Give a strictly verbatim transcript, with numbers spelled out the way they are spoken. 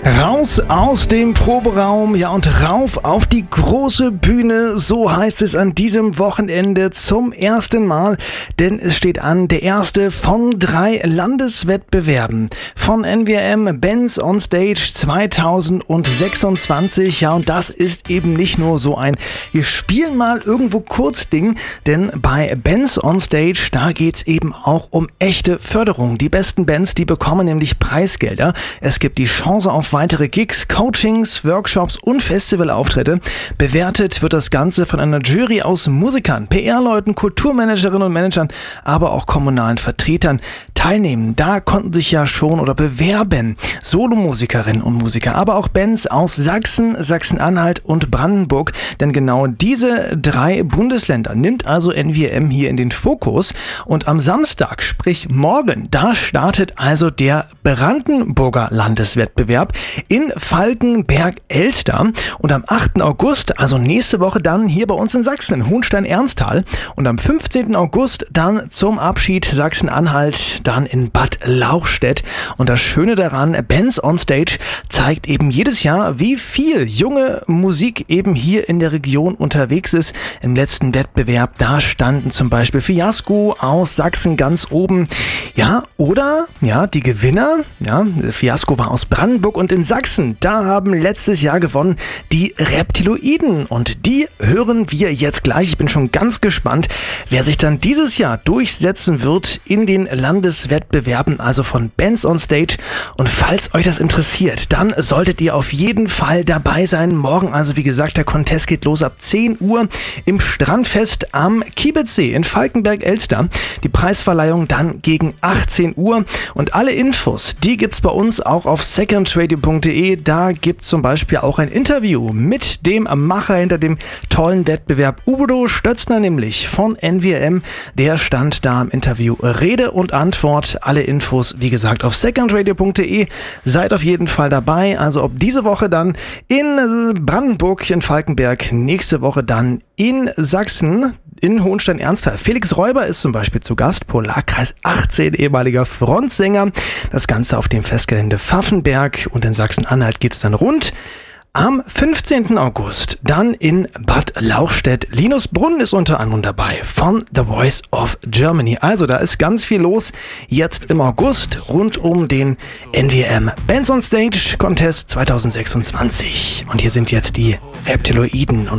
Raus aus dem Proberaum, ja und rauf auf die große Bühne, so heißt es an diesem Wochenende zum ersten Mal, denn es steht an der erste von drei Landeswettbewerben von N W M Bands on Stage zweitausendsechsundzwanzig, ja und das ist eben nicht nur so ein wir spielen mal irgendwo kurz Ding, denn bei Bands on Stage, da geht's eben auch um echte Förderung. Die besten Bands, die bekommen nämlich Preisgelder, es gibt die Chance auf weitere Gigs, Coachings, Workshops und Festivalauftritte. Bewertet wird das Ganze von einer Jury aus Musikern, P R-Leuten, Kulturmanagerinnen und Managern, aber auch kommunalen Vertretern teilnehmen. Da konnten sich ja schon oder bewerben Solomusikerinnen und Musiker, aber auch Bands aus Sachsen, Sachsen-Anhalt und Brandenburg, denn genau diese drei Bundesländer nimmt also N W M hier in den Fokus und am Samstag, sprich morgen, da startet also der Brandenburger Landeswettbewerb in Falkenberg-Elster und am achten August, also nächste Woche dann hier bei uns in Sachsen, in Hohenstein-Ernsthal und am fünfzehnten August dann zum Abschied Sachsen-Anhalt dann in Bad Lauchstädt. Und das Schöne daran, Bands on Stage zeigt eben jedes Jahr, wie viel junge Musik eben hier in der Region unterwegs ist. Im letzten Wettbewerb, da standen zum Beispiel Fiasco aus Sachsen ganz oben. Ja, oder, ja, die Gewinner, ja, Fiasco war aus Brandenburg und in Sachsen, da haben letztes Jahr gewonnen die Reptiloiden und die hören wir jetzt gleich. Ich bin schon ganz gespannt, wer sich dann dieses Jahr durchsetzen wird in den Landeswettbewerben, also von Bands on Stage. Und falls euch das interessiert, dann solltet ihr auf jeden Fall dabei sein. Morgen, also wie gesagt, der Contest geht los ab zehn Uhr im Strandfest am Kiebitzsee in Falkenberg-Elster. Die Preisverleihung dann gegen achtzehn Uhr und alle Infos, die gibt's bei uns auch auf secondradio punkt de. Da gibt's zum Beispiel auch ein Interview mit dem Macher hinter dem tollen Wettbewerb, Udo Stötzner nämlich von N W M. Der stand da im Interview Rede und Antwort. Alle Infos, wie gesagt, auf secondradio punkt de. Seid auf jeden Fall dabei. Also ob diese Woche dann in Brandenburg, in Falkenberg, nächste Woche dann in Sachsen, in Hohenstein-Ernsthal. Felix Räuber ist zum Beispiel zu Gast, Polarkreis achtzehn, ehemaliger Frontsänger. Das Ganze auf dem Festgelände Pfaffenberg und in Sachsen-Anhalt geht's dann rund. Am fünfzehnten August dann in Bad Lauchstädt. Linus Brunn ist unter anderem dabei von The Voice of Germany. Also da ist ganz viel los jetzt im August rund um den N W M Bands on Stage Contest zweitausendsechsundzwanzig. Und hier sind jetzt die Reptiloiden.